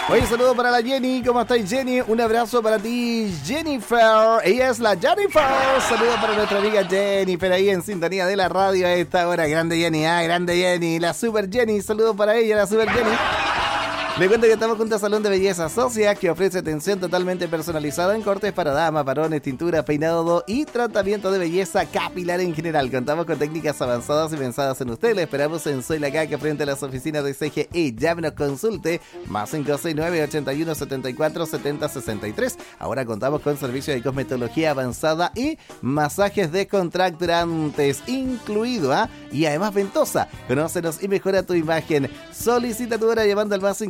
Oye, saludo para la Jenny. ¿Cómo estáis, Jenny? Un abrazo para ti, Jennifer. Ella es la Jennifer. Saludo para nuestra amiga Jennifer ahí en sintonía de la radio a esta hora. Grande Jenny, grande Jenny. La Super Jenny. Saludo para ella, la Super Jenny. Le cuento que estamos junto a Salón de Belleza Socias, que ofrece atención totalmente personalizada en cortes para damas, varones, tintura, peinado y tratamiento de belleza capilar en general. Contamos con técnicas avanzadas y pensadas en usted. Le esperamos en Soy la Caca frente a las oficinas de CGE. Llámenos, consulte, más 569-8174-7063. Ahora contamos con servicio de cosmetología avanzada y masajes descontracturantes incluido, y además ventosa. Conócenos y mejora tu imagen. Solicita tu hora llamando al más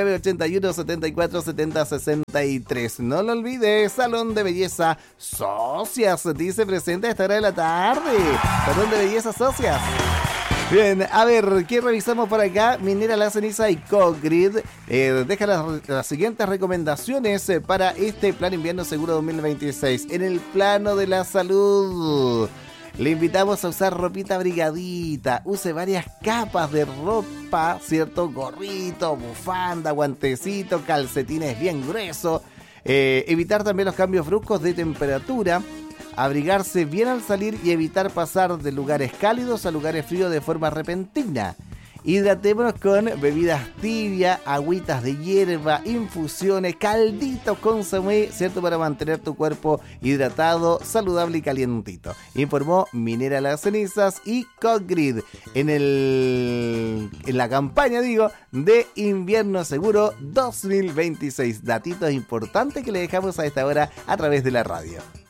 569-8174-7063. No lo olvides, Salón de Belleza Socias dice presente a esta hora de la tarde. Salón de Belleza Socias. Bien, a ver, ¿qué revisamos por acá? Minera La Ceniza y Cogrid deja las siguientes recomendaciones para este plan invierno seguro 2026. En el plano de la salud, le invitamos a usar ropita abrigadita. Use varias capas de ropa, ¿cierto? Gorrito, bufanda, guantecito, calcetines bien gruesos. Evitar también los cambios bruscos de temperatura. Abrigarse bien al salir y evitar pasar de lugares cálidos a lugares fríos de forma repentina. Hidratémonos con bebidas tibias, agüitas de hierba, infusiones, calditos consomé, ¿cierto? Para mantener tu cuerpo hidratado, saludable y calientito. Informó Minera Las Cenizas y Cogrid en la campaña, de Invierno Seguro 2026. Datitos importantes que le dejamos a esta hora a través de la radio.